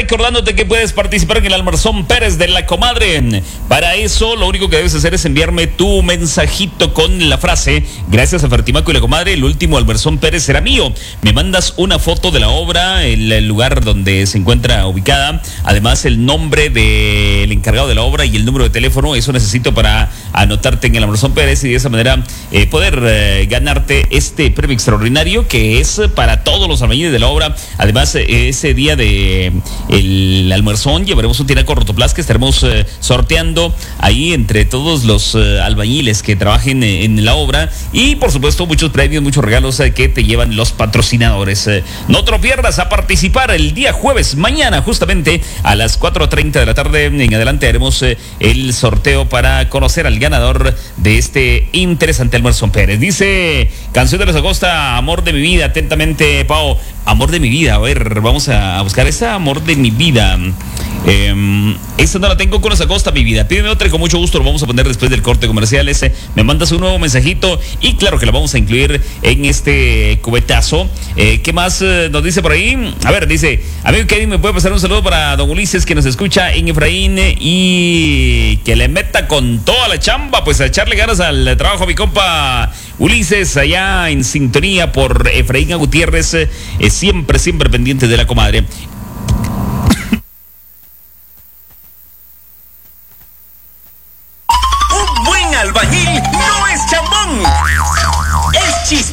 recordándote que puedes participar en el Almuerzón Pérez de la Comadre. Para eso, lo único que debes hacer es enviarme tu mensajito con la frase: gracias a Fertimaco y la Comadre, el último Almuerzón Pérez será mío. Me mandas una foto de la obra, el lugar donde se encuentra ubicada, además el nombre del encargado de la obra y el número de teléfono. Eso necesito para anotarte en el Almuerzón Pérez y de esa manera poder ganarte este premio extraordinario que es para todos los albañiles de la obra. Además, ese día de el almuerzón llevaremos un tinaco rotoplas que estaremos sorteando ahí entre todos los albañiles que trabajen en la obra, y por supuesto muchos premios, muchos regalos que te llevan los patrocinadores. No te lo pierdas, a participar el día jueves, mañana justamente a las 4:30 de la tarde en adelante haremos el sorteo para conocer al ganador de este interesante Almuerzón Pérez. Dice Canción de los Acosta, Amor de mi vida, atentamente Pau. Amor de mi vida, a ver, vamos a buscar esa Amor de mi vida. Esa no la tengo con los Acosta, mi vida. Pídeme otra y con mucho gusto lo vamos a poner después del corte comercial. Me mandas un nuevo mensajito y claro que lo vamos a incluir en este cubetazo. ¿Qué más nos dice por ahí? A ver, dice, amigo Kevin, ¿me puede pasar un saludo para don Ulises que nos escucha en Efraín y que le meta con toda la chamba? Pues a echarle ganas al trabajo a mi compa Ulises allá en sintonía por Efraín a Gutiérrez, siempre pendiente de la Comadre.